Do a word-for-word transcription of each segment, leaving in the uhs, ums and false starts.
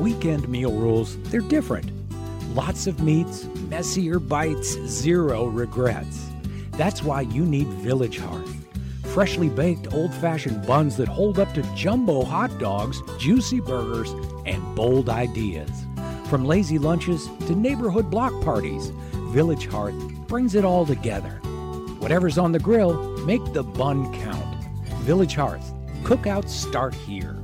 weekend meal rules, they're different. Lots of meats, messier bites, zero regrets. That's why you need Village Hearth. Freshly baked old-fashioned buns that hold up to jumbo hot dogs, juicy burgers, and bold ideas. From lazy lunches to neighborhood block parties, Village Hearth brings it all together. Whatever's on the grill, make the bun count. Village Hearth. Cookouts start here.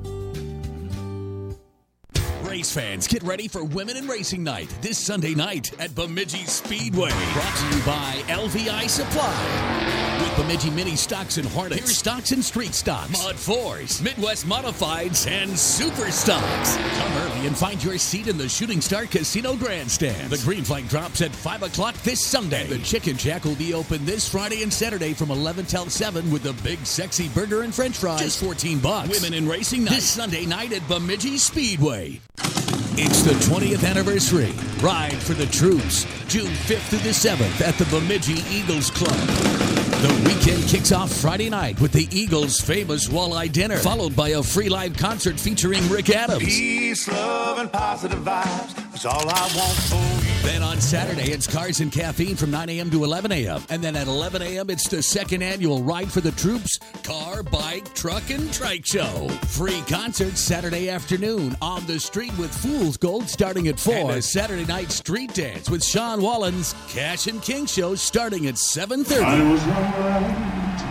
Race fans, get ready for Women in Racing Night this Sunday night at Bemidji Speedway. Brought to you by L V I Supply. With Bemidji Mini Stocks and Hornets, Pure Stocks and Street Stocks, Mod fours, Midwest Modifieds, and Super Stocks. Come early and find your seat in the Shooting Star Casino Grandstand. The green flag drops at five o'clock this Sunday. The Chicken Shack will be open this Friday and Saturday from eleven till seven with the big sexy burger and french fries. Just fourteen bucks. Women in Racing Night this Sunday night at Bemidji Speedway. It's the twentieth anniversary. Ride for the Troops, June fifth through the seventh at the Bemidji Eagles Club. The weekend kicks off Friday night with the Eagles' famous walleye dinner, followed by a free live concert featuring Rick Adams. Peace, love, and positive vibes. That's all I want for you. Then on Saturday, it's Cars and Caffeine from nine a.m. to eleven a.m. And then at eleven a.m., it's the second annual Ride for the Troops Car, Bike, Truck, and Trike Show. Free concerts Saturday afternoon on the street with Fool's Gold starting at four. And a Saturday night street dance with Sean Wallen's Cash and King Show starting at seven thirty. I was right.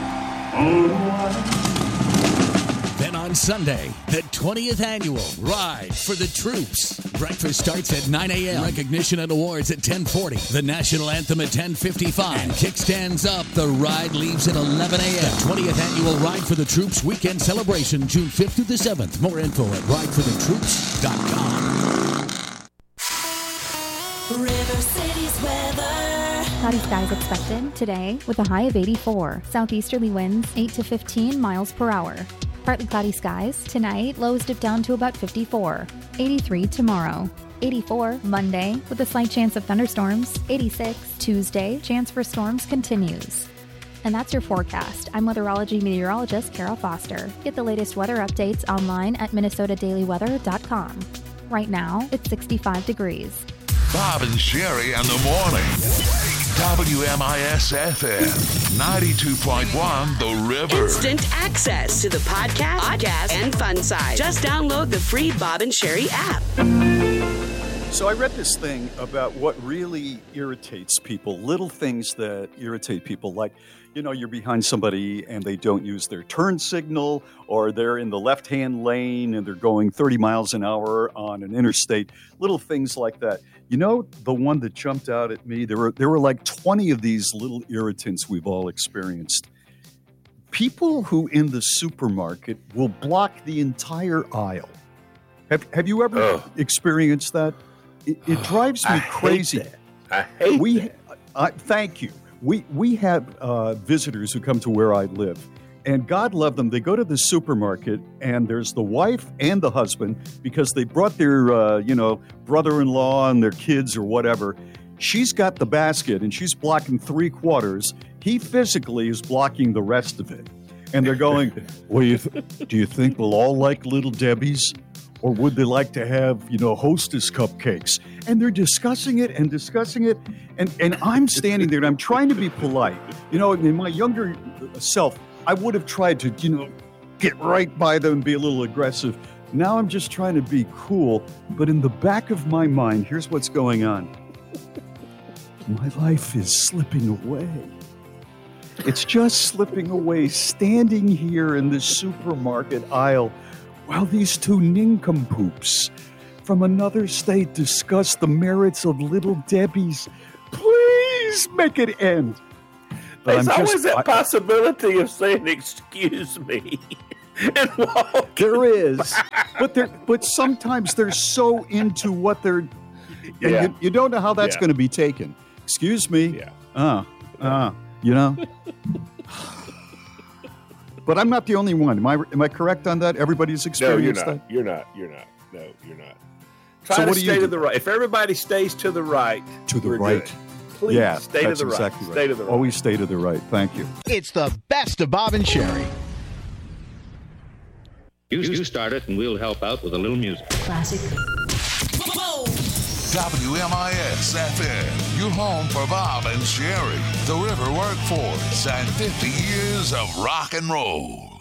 Oh, then on Sunday, the twentieth annual Ride for the Troops. Breakfast starts at nine a.m. Recognition and awards at ten forty. The national anthem at ten fifty-five. And kickstands up. The ride leaves at eleven a.m. twentieth annual Ride for the Troops weekend celebration, June fifth through the seventh. More info at ride for the troops dot com. River City's weather. Cloudy skies expected today with a high of eighty-four. Southeasterly winds eight to fifteen miles per hour. Partly cloudy skies tonight. Lows dip down to about fifty-four. eighty-three tomorrow. eighty-four Monday with a slight chance of thunderstorms. eighty-six Tuesday. Chance for storms continues. And that's your forecast. I'm weatherology meteorologist Kara Foster. Get the latest weather updates online at minnesota daily weather dot com. Right now, it's sixty-five degrees. Bob and Sherry in the morning. W M I S F M ninety-two point one The River. Instant access to the podcast, podcast, and fun side. Just download the free Bob and Sherry app. So I read this thing about what really irritates people, little things that irritate people, like, you know, you're behind somebody and they don't use their turn signal, or they're in the left-hand lane and they're going thirty miles an hour on an interstate, little things like that. You know, the one that jumped out at me, there were there were like twenty of these little irritants we've all experienced. People who in the supermarket will block the entire aisle. Have have you ever oh. experienced that? It, it drives me I crazy. Hate that. I hate we, that. Uh, thank you. We we have uh, visitors who come to where I live, and God love them. They go to the supermarket, and there's the wife and the husband because they brought their uh, you know brother-in-law and their kids or whatever. She's got the basket, and she's blocking three quarters. He physically is blocking the rest of it, and they're going, "Well, you th- do you think we'll all like Little Debbie's? Or would they like to have, you know, Hostess cupcakes?" And they're discussing it and discussing it. And, and I'm standing there and I'm trying to be polite. You know, in my younger self, I would have tried to, you know, get right by them and be a little aggressive. Now I'm just trying to be cool. But in the back of my mind, here's what's going on. My life is slipping away. It's just slipping away, standing here in the supermarket aisle while these two nincompoops from another state discuss the merits of Little Debbie's. Please make it end. But There's I'm always just, that I, possibility of saying, "Excuse me," and walking. There is, but there, but sometimes they're so into what they're, and Yeah. you, you don't know how that's Yeah. going to be taken. Excuse me. Yeah. Uh, uh, you know. But I'm not the only one. Am I am I correct on that? Everybody's No, experienced you're not. that? You're not. You're not. No, you're not. Try So to what do you stay to do? the right. If everybody stays to the right, To the we're right. good. Please Yeah, stay to that's the right. exactly right. Stay to the right. Always stay to the right. Thank you. It's the best of Bob and Sherry. You, you start it, and we'll help out with a little music. Classic. W M I S F M, your home for Bob and Sherry, the River Workforce, and fifty years of rock and roll.